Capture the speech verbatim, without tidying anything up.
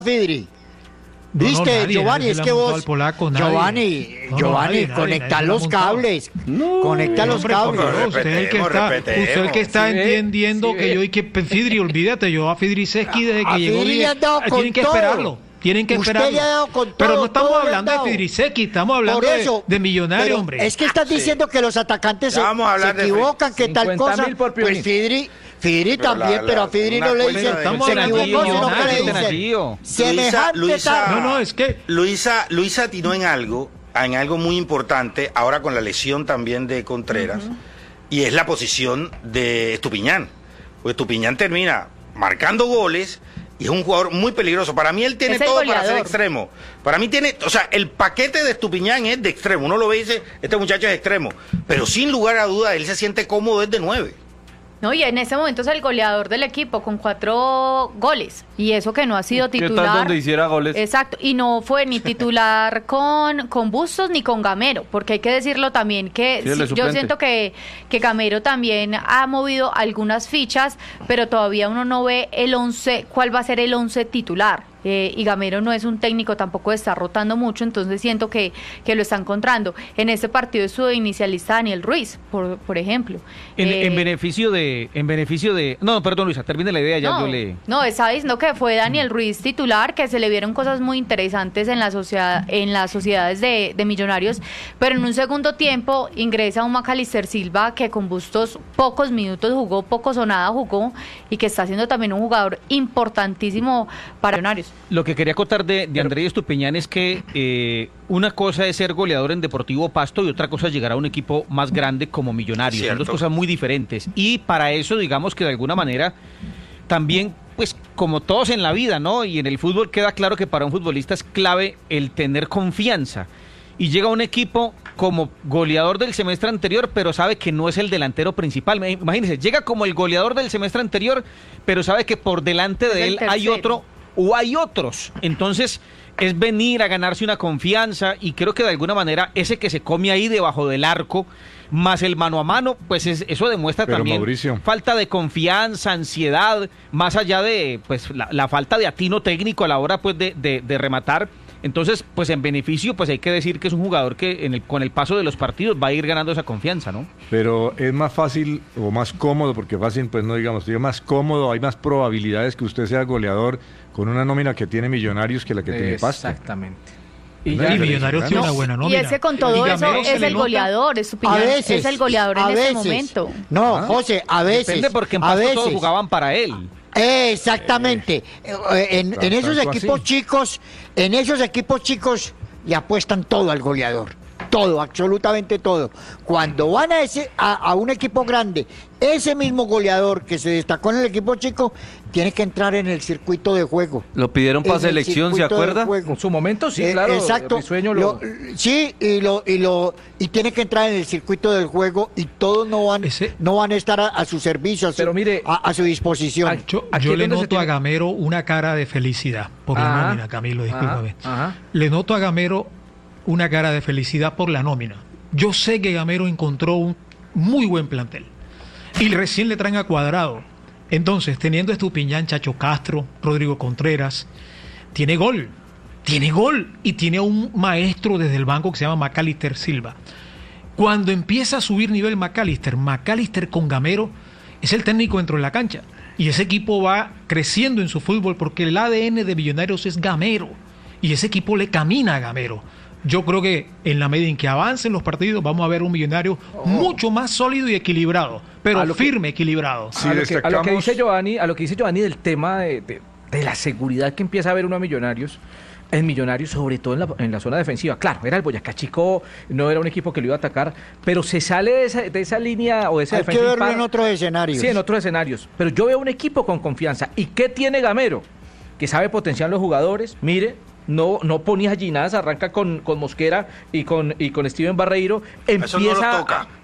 Fidri. No, ¿Viste, no, nadie, Giovanni? nadie Es se que le ha montado vos, al polaco, nadie. Giovanni, No, no, Giovanni, nadie, nadie, conecta nadie se le ha los montado. cables, No, conecta los Hombre, cables. por favor, usted es el que está, respetemos, usted es el que está ¿sí ve? entendiendo ¿Sí que ve? yo y que Fidri, olvídate, yo a Fidri Seski desde que A llegó Fidri le han dado eh, con tienen que todo. esperarlo. Tienen que Usted esperarlo. le ha dado con Pero todo, no estamos todo le han hablando de dado. Fidri Seski, estamos hablando Por eso, de, de millonario, pero hombre. es que estás diciendo que los atacantes se, Ya vamos a hablar se de equivocan, que tal cincuenta cosa. mil por Pues Piolín. Fidri, Fidri Pero también, la- pero a la- Fidri una no le cuenta dicen, de- se Estamos hablando de equivocó, sino que le millonarios, dicen, Luisa, semejante Luisa, tal. No, no, es que Luisa, Luisa atinó en algo, en algo muy importante, ahora con la lesión también de Contreras, y es la posición de Estupiñán. Pues Estupiñán termina marcando goles y es un jugador muy peligroso. Para mí él tiene Es el todo para goleador. ser extremo. Para mí tiene, o sea, el paquete de Estupiñán es de extremo. Uno lo ve y dice, este muchacho es extremo. Pero sin lugar a duda, él se siente cómodo desde nueve. No, y en ese momento es el goleador del equipo con cuatro goles. Y eso que no ha sido ¿Qué tal titular. donde hiciera goles? Exacto. Y no fue ni titular con, con Bustos ni con Gamero. Porque hay que decirlo también que Sí, él sí, es yo suplente. siento que, que Gamero también ha movido algunas fichas, pero todavía uno no ve el once, cuál va a ser el once titular. Eh, y Gamero no es un técnico, tampoco está rotando mucho, entonces siento que, que lo está encontrando. En este partido estuvo de inicialista Daniel Ruiz, por, por ejemplo. En, Eh, en beneficio de, en beneficio de, no, perdón Luisa, termine la idea, ya no, yo le. no, estaba diciendo que fue Daniel Ruiz titular, que se le vieron cosas muy interesantes en la sociedad, en las sociedades de, de Millonarios, pero en un segundo tiempo ingresa un Macalister Silva que con Bustos pocos minutos jugó, pocos o nada jugó, y que está siendo también un jugador importantísimo para Millonarios. Lo que quería contar de, de Andrés Estupiñán es que eh, una cosa es ser goleador en Deportivo Pasto y otra cosa es llegar a un equipo más grande como Millonarios. Son Cierto. dos cosas muy diferentes. Y para eso, digamos que de alguna manera, también, pues como todos en la vida, ¿no? Y en el fútbol queda claro que para un futbolista es clave el tener confianza. Y llega a un equipo como goleador del semestre anterior, pero sabe que no es el delantero principal. Imagínense, llega como el goleador del semestre anterior, pero sabe que por delante Es de el él hay tercero. otro o hay otros. Entonces es venir a ganarse una confianza y creo que de alguna manera ese que se come ahí debajo del arco más el mano a mano, pues es, eso demuestra Pero, también Mauricio, falta de confianza, ansiedad, más allá de pues la, la falta de atino técnico a la hora pues de, de, de rematar. Entonces, pues en beneficio, pues hay que decir que es un jugador que en el, con el paso de los partidos va a ir ganando esa confianza, ¿no? pero es más fácil o más cómodo, porque fácil, pues no digamos, es más cómodo, hay más probabilidades que usted sea goleador con una nómina que tiene Millonarios que la que tiene Pasto. Exactamente. Y y ya- Millonarios tiene No, una buena Y nómina. ese con todo Y eso Gamero se es le el nota- goleador, es, A Estupiñán, veces, es el goleador a en este veces. momento. No, ¿Ah? José, a veces. Depende porque en a Pasto veces. todos jugaban para él. Eh, exactamente. Eh, en, en esos tanto equipos así. chicos, en esos equipos chicos le apuestan todo al goleador. Todo, absolutamente todo. Cuando van a ese a, a un equipo grande, ese mismo goleador que se destacó en el equipo chico tiene que entrar en el circuito de juego. Lo pidieron para En el selección, ¿se circuito de acuerda? juego. En su momento sí, Eh, claro. exacto. Risueño lo- Lo- sí, y lo y lo y tiene que entrar en el circuito del juego y todos no van Ese- no van a estar a, a su servicio, a su, Pero mire, a, a su disposición. aquí- Yo, Aquí yo es le donde se noto a tiene- Gamero una cara de felicidad por la Ajá, nómina, Camilo, discúlpame. ajá, ajá. Le noto a Gamero una cara de felicidad por la nómina. Yo sé que Gamero encontró un muy buen plantel y recién le traen a Cuadrado. Entonces, teniendo a Estupiñán, Chacho Castro, Rodrigo Contreras, tiene gol, tiene gol y tiene a un maestro desde el banco que se llama Macalister Silva. Cuando empieza a subir nivel Macalister, Macalister con Gamero es el técnico dentro de la cancha. Y ese equipo va creciendo en su fútbol porque el A D N de Millonarios es Gamero. Y ese equipo le camina a Gamero. Yo creo que en la medida en que avancen los partidos vamos a ver un Millonario mucho más sólido y equilibrado, pero A lo que- firme, equilibrado. Si a, lo que, a lo que destacamos- dice Giovanni, a lo que dice Giovanni del tema de, de- de la seguridad que empieza a haber uno a Millonarios, en Millonarios, sobre todo en la, en la zona defensiva. Claro, era el Boyacá Chico, no era un equipo que lo iba a atacar, pero se sale de esa, de esa línea o de esa Hay que defensa verlo impar. en otros escenarios. Sí, en otros escenarios. Pero yo veo un equipo con confianza. ¿Y qué tiene Gamero? Que sabe potenciar los jugadores. Mire, no, no ponía gallinadas, arranca con, con Mosquera y con, y con Steven Barreiro. Eso no lo Empieza, toca.